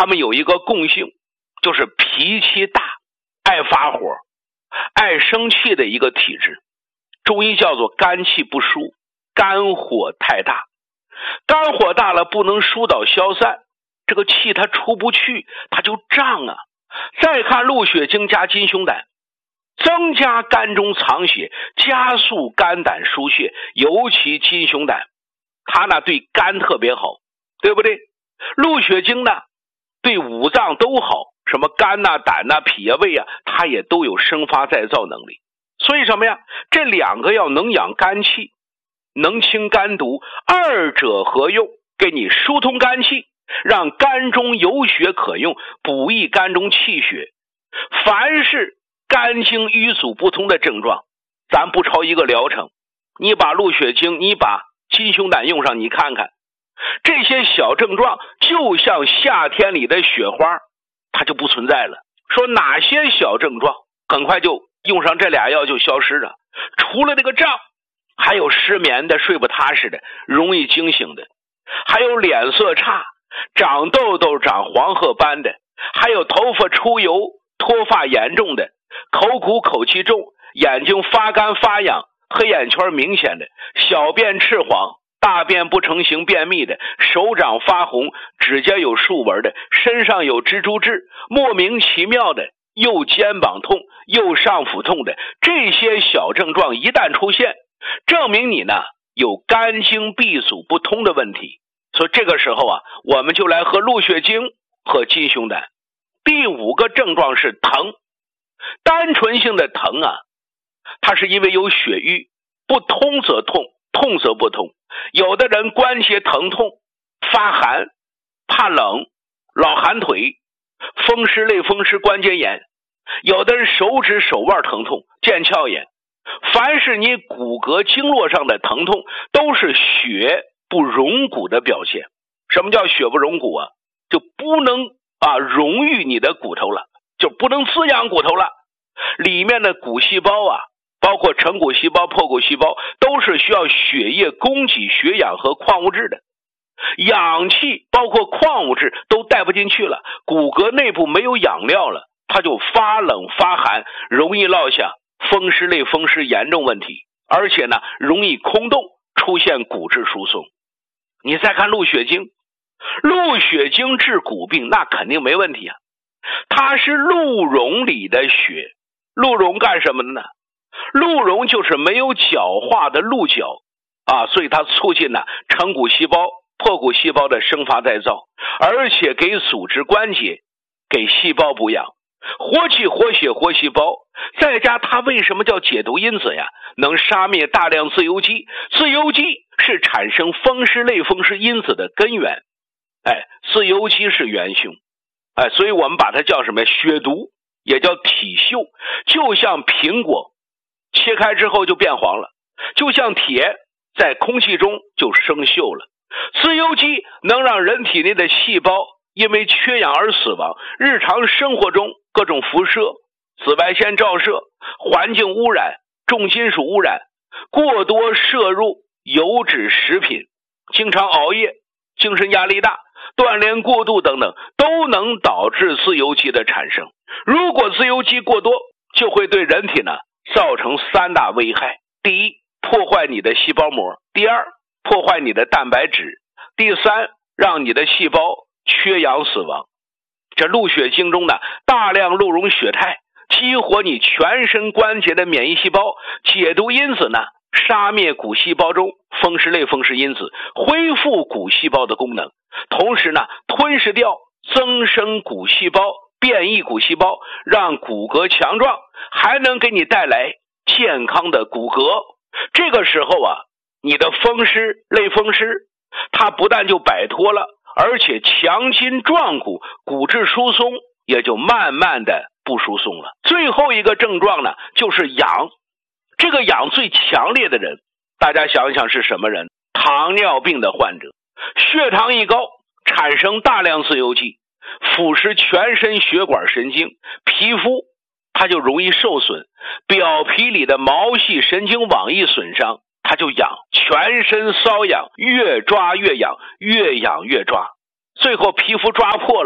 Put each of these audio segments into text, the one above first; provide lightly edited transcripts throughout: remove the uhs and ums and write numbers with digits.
他们有一个共性，就是脾气大，爱发火，爱生气的一个体质。中医叫做肝气不舒，肝火太大，肝火大了不能疏导消散，这个气它出不去，它就胀啊。再看陆血经加金熊胆，增加肝中藏血，加速肝胆疏泄，尤其金熊胆它呢对肝特别好，对不对？陆血经呢对五脏都好，什么肝呐、胆呐、脾啊、胃啊，它也都有生发再造能力。所以什么呀？这两个要能养肝气，能清肝毒，二者合用，给你疏通肝气，让肝中有血可用，补益肝中气血。凡是肝经瘀阻不通的症状，咱不超一个疗程，你把陆血经，你把金熊胆用上，你看看这些小症状就像夏天里的雪花，它就不存在了。说哪些小症状很快就用上这俩药就消失了？除了这个胀，还有失眠的、睡不踏实的、容易惊醒的，还有脸色差、长痘痘、长黄褐斑的，还有头发出油、脱发严重的，口苦口气重，眼睛发干发痒，黑眼圈明显的，小便赤黄，大便不成形便秘的，手掌发红，指甲有竖纹的，身上有蜘蛛痣，莫名其妙的右肩膀痛、右上腹痛的，这些小症状一旦出现，证明你呢有肝经闭阻不通的问题。所以这个时候啊，我们就来喝陆血经和金熊胆。第五个症状是疼，单纯性的疼啊，它是因为有血瘀，不通则痛，痛则不通。有的人关节疼痛、发寒、怕冷、老寒腿、风湿类风湿关节炎，有的人手指手腕疼痛、腱鞘炎。凡是你骨骼经络上的疼痛，都是血不容骨的表现。什么叫血不容骨啊？就不能溶育你的骨头了，就不能滋养骨头了。里面的骨细胞啊，包括成骨细胞、破骨细胞，都是需要血液供给血氧和矿物质的。氧气包括矿物质都带不进去了，骨骼内部没有养料了，它就发冷发寒，容易落下风湿类风湿严重问题，而且呢容易空洞，出现骨质疏松。你再看陆血经，陆血经治骨病那肯定没问题啊，它是鹿茸里的血。鹿茸干什么的呢？鹿茸就是没有角化的鹿角所以它促进成骨细胞、破骨细胞的生发再造，而且给组织关节、给细胞补养，活气活血活细胞。再加它为什么叫解毒因子呀？能杀灭大量自由基，自由基是产生风湿类风湿因子的根源，自由基是元凶，所以我们把它叫什么？血毒，也叫体锈。就像苹果切开之后就变黄了，就像铁在空气中就生锈了。自由基能让人体内的细胞因为缺氧而死亡。日常生活中各种辐射、紫外线照射、环境污染、重金属污染、过多摄入油脂食品、经常熬夜、精神压力大、锻炼过度等等，都能导致自由基的产生。如果自由基过多，就会对人体造成三大危害。第一，破坏你的细胞膜；第二，破坏你的蛋白质；第三，让你的细胞缺氧死亡。这陆血经中大量鹿茸血肽激活你全身关节的免疫细胞，解毒因子杀灭骨细胞中风湿类风湿因子，恢复骨细胞的功能，同时吞噬掉增生骨细胞、变异骨细胞，让骨骼强壮，还能给你带来健康的骨骼。这个时候你的风湿类风湿它不但就摆脱了，而且强筋壮骨，骨质疏松也就慢慢的不疏松了。最后一个症状就是痒。这个痒最强烈的人，大家想一想是什么人？糖尿病的患者，血糖一高，产生大量自由基，腐蚀全身血管神经，皮肤它就容易受损，表皮里的毛细神经网一损伤，它就痒，全身瘙痒，越抓越痒，越痒越抓，最后皮肤抓破了，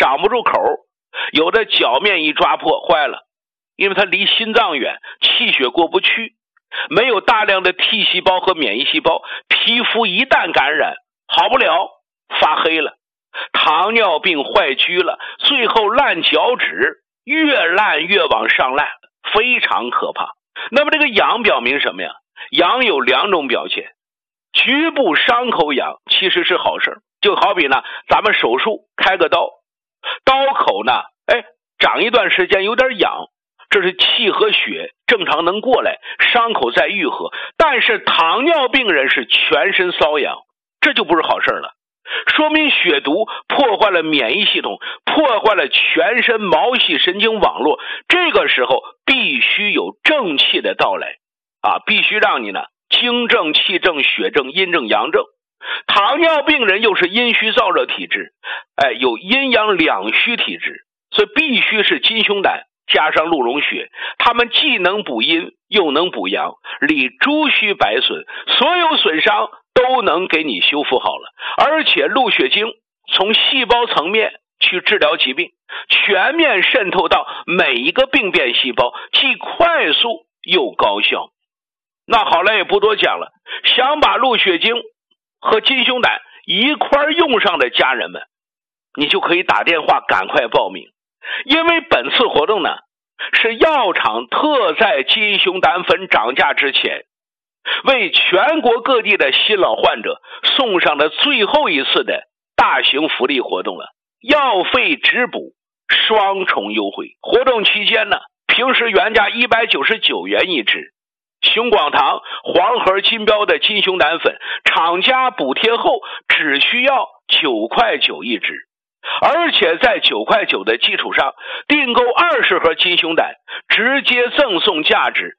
长不住口，有的脚面一抓破坏了，因为它离心脏远，气血过不去，没有大量的 T 细胞和免疫细胞，皮肤一旦感染好不了，发黑了，糖尿病坏疽了，最后烂脚趾，越烂越往上烂，非常可怕。那么这个痒表明什么呀？痒有2种表现，局部伤口痒其实是好事，就好比呢咱们手术开个刀，刀口呢长一段时间有点痒，这是气和血正常能过来，伤口在愈合。但是糖尿病人是全身瘙痒，这就不是好事了，说明血毒破坏了免疫系统，破坏了全身毛细神经网络。这个时候必须有正气的到来必须让你呢精正、气正、血正、阴正、阳正。糖尿病人又是阴虚燥热体质，有阴阳两虚体质，所以必须是金熊胆加上鹿茸血，他们既能补阴又能补阳，理诸虚百损，所有损伤都能给你修复好了。而且鹿血精从细胞层面去治疗疾病，全面渗透到每一个病变细胞，既快速又高效。那好了，也不多讲了，想把鹿血精和金熊胆一块用上的家人们，你就可以打电话赶快报名。因为本次活动呢是药厂特在金熊胆粉涨价之前，为全国各地的新老患者送上的最后一次的大型福利活动了，药费直补双重优惠。活动期间呢，平时原价199元一支，熊广堂黄盒金标的金熊胆粉，厂家补贴后只需要9块9一支，而且在9块9的基础上，订购20盒金熊胆，直接赠送价值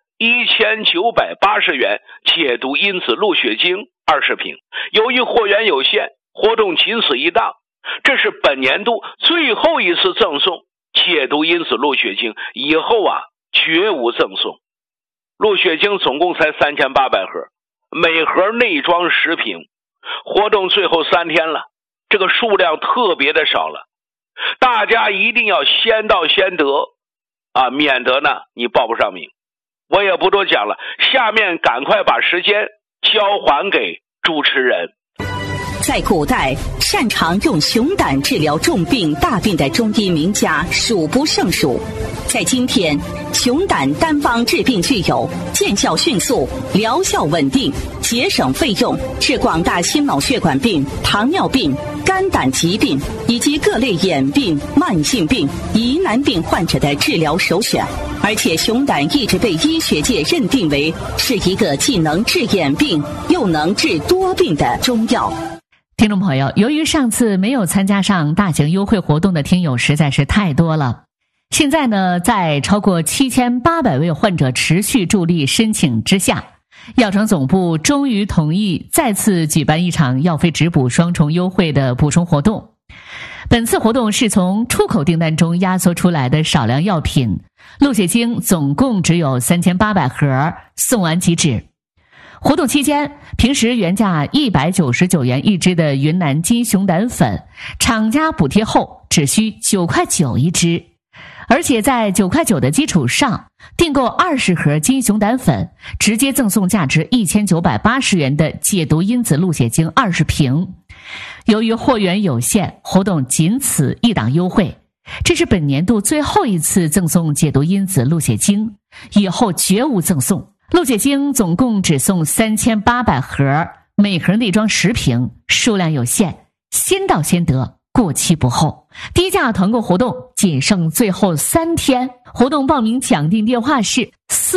1980元解毒因子鹿血精20瓶。由于货源有限，活动仅此一档，这是本年度最后一次赠送解毒因子鹿血精，以后绝无赠送。鹿血精总共才3800盒，每盒内装10瓶，活动最后3天了，这个数量特别的少了，大家一定要先到先得免得呢你报不上名。我也不多讲了，下面赶快把时间交还给主持人。 在古代，擅长用熊胆治疗重病大病的中医名家数不胜数。在今天，熊胆单方治病具有见效迅速、疗效稳定、节省费用，是广大心脑血管病、糖尿病、肝胆疾病以及各类眼病、慢性病、疑难病患者的治疗首选。而且熊胆一直被医学界认定为是一个既能治眼病又能治多病的中药。 听众朋友，由于上次没有参加上大型优惠活动的听友实在是太多了，现在呢，在超过7800位患者持续助力申请之下，药厂总部终于同意再次举办一场药费直补双重优惠的补充活动。本次活动是从出口订单中压缩出来的少量药品，鹿血精总共只有3800盒，送完即止。活动期间，平时原价199元一支的云南金熊胆粉，厂家补贴后只需9块9一支，而且在9块9的基础上，订购20盒金熊胆粉，直接赠送价值1980元的解毒因子鹿血精20瓶。由于货源有限，活动仅此一档优惠，这是本年度最后一次赠送解毒因子鹿血精，以后绝无赠送。鹿血精总共只送3800盒，每盒内装10瓶，数量有限，先到先得，过期不候。低价团购活动仅剩最后3天，活动报名抢订电话是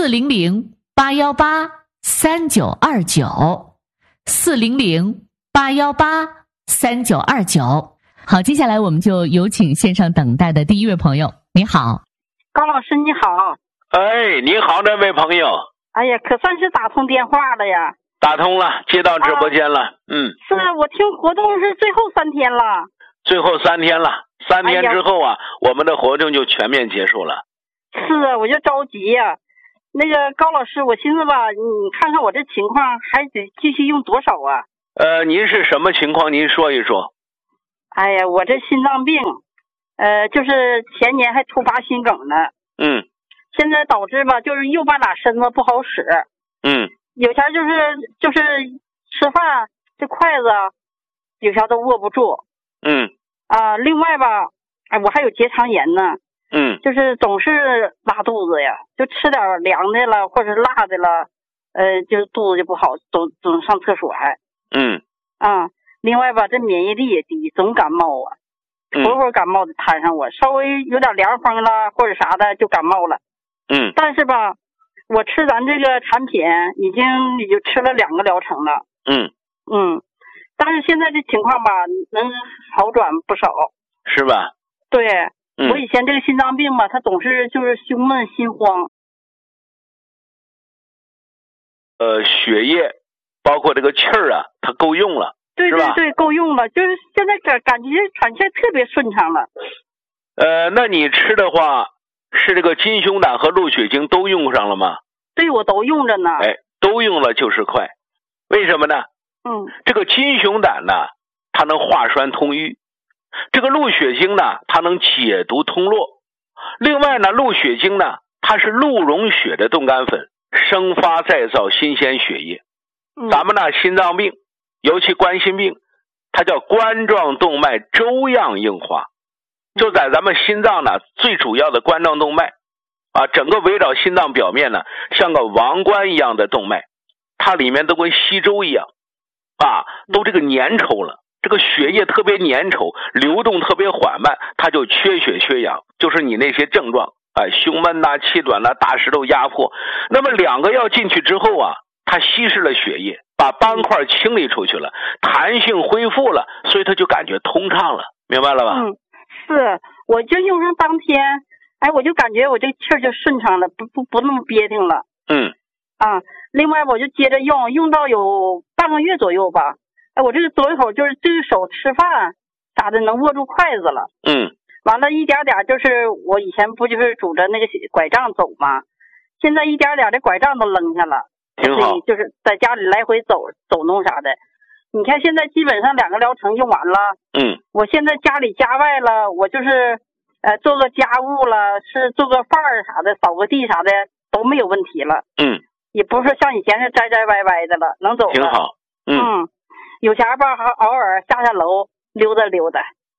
400-818-3929 400-818-3929。好，接下来我们就有请线上等待的第一位朋友。你好， 高老师你好。 你好，这位朋友。 哎呀，可算是打通电话了呀。 打通了，接到直播间了。 是我听活动是最后3天了。 最后3天了，3天之后我们的活动就全面结束了。 是啊，我就着急呀。那个高老师，我寻思吧，你看看我这情况还得继续用多少啊？ 您是什么情况？您说一说。 哎呀，我这心脏病， 就是前年还突发心梗呢。现在导致吧，就是右半拉身子不好使。有前就是吃饭这筷子有前都握不住。另外吧，我还有结肠炎呢。就是总是拉肚子呀，就吃点凉的了或者辣的了，就肚子就不好，总上厕所还。另外吧，这免疫力也低，总感冒啊，会会感冒的摊上我，稍微有点凉风了或者啥的就感冒了。但是吧，我吃咱这个产品已经吃了2个疗程了。但是现在这情况吧，能好转不少。 是吧？ 对。我以前这个心脏病吧，它总是就是胸闷心慌。 血液包括这个气儿啊，它够用了。 对对对，够用了，就是现在感觉喘气特别顺畅了。 那你吃的话，是这个金熊胆和鹿血精都用上了吗？ 对，我都用着呢。 都用了就是快。为什么呢？这个金熊胆呢，它能化栓通瘀。这个鹿血精呢，它能解毒通络。另外呢，鹿血精呢，它是鹿茸血的冻干粉，生发再造新鲜血液。咱们呢，心脏病，尤其冠心病，它叫冠状动脉粥样硬化，就在咱们心脏呢最主要的冠状动脉整个围绕心脏表面呢，像个王冠一样的动脉，它里面都跟稀粥一样都这个粘稠了。这个血液特别粘稠，流动特别缓慢，它就缺血缺氧，就是你那些症状胸闷气短大石头压迫。那么2个药进去之后它稀释了血液，把斑块清理出去了，弹性恢复了，所以它就感觉通畅了，明白了吧？ 是，我就用上当天，我就感觉我这个气儿就顺畅了，不那么憋挺了。另外我就接着用到有半个月左右吧。我这个左手就是这个手吃饭咋的能握住筷子了。完了一点点，就是我以前不就是拄着那个拐杖走吗？现在一点点这拐杖都扔下了， 挺好， 就是在家里来回走弄啥的。你看现在基本上2个疗程用完了。我现在家里家外了，我就是做个家务了，是做个饭啥的，扫个地啥的都没有问题了。也不是说像以前是栽歪歪的了，能走了。 挺好。 有前吧，还偶尔下楼溜达溜达。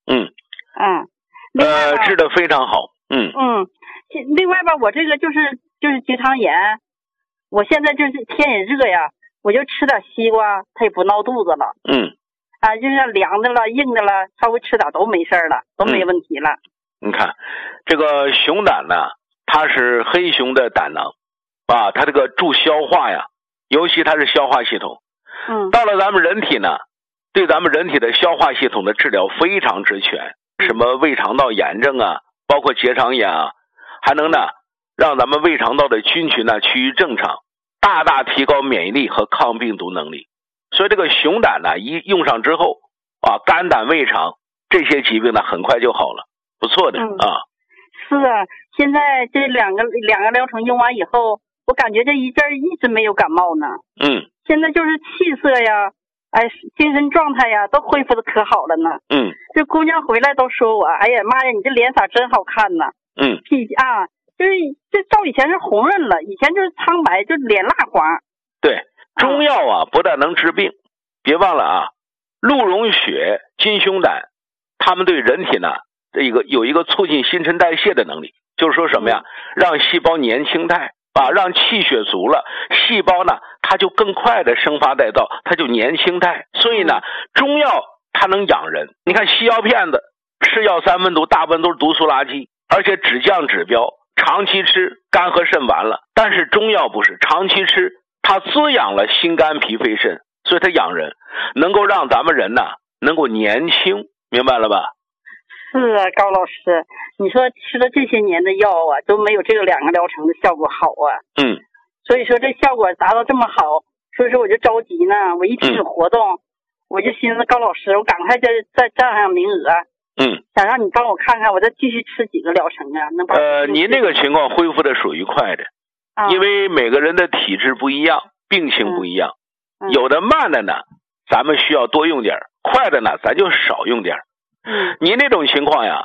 治得非常好。 另外吧，我这个就是结肠炎，我现在就是天也热呀，我就吃点西瓜，它也不闹肚子了。就是凉的了、硬的了，稍微吃点都没事了，都没问题了。 你看，这个熊胆呢，它是黑熊的胆囊它这个助消化呀，尤其它是消化系统。到了咱们人体呢，对咱们人体的消化系统的治疗非常之全，什么胃肠道炎症包括结肠炎还能呢让咱们胃肠道的菌群呢趋于正常，大大提高免疫力和抗病毒能力。所以这个熊胆呢，一用上之后肝胆胃肠这些疾病呢很快就好了，不错的是现在这两个疗程用完以后，我感觉这一阵一直没有感冒呢。现在就是气色呀，精神状态呀，都恢复的可好了呢。这姑娘回来都说我，哎呀妈呀，你这脸色真好看呢。就是这照以前是红润了，以前就是苍白，就脸蜡黄。 对，中药不但能治病，别忘了鹿茸血、金熊胆，它们对人体呢有一个促进新陈代谢的能力，就是说什么呀？让细胞年轻态让气血足了，细胞呢它就更快的生发再造，它就年轻态。所以呢，中药它能养人。你看西药片子吃药3分毒，大部分都是毒素垃圾，而且只降指标，长期吃肝和肾完了。但是中药不是，长期吃它滋养了心肝脾肺肾，所以它养人，能够让咱们人呢能够年轻，明白了吧？ 是高老师，你说吃了这些年的药都没有这个2个疗程的效果好所以说这效果达到这么好，所以说我就着急呢。我一听有活动，我就寻思高老师，我赶快再占上名额。想让你帮我看看，我再继续吃几个疗程能帮您这个情况恢复的属于快的，因为每个人的体质不一样，病情不一样，有的慢的呢，咱们需要多用点，快的呢，咱就少用点。您这种情况呀，